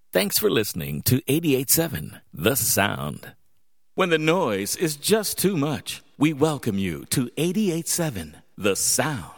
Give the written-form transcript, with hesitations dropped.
Thanks for listening to 88.7 The Sound. When the noise is just too much, we welcome you to 88.7 The Sound.